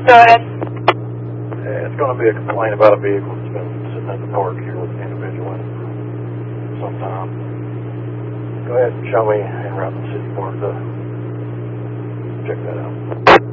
Go ahead. It's going to be a complaint about a vehicle that's been sitting at the park here with an individual in it for some time. Go ahead and show me en route to City Park to check that out.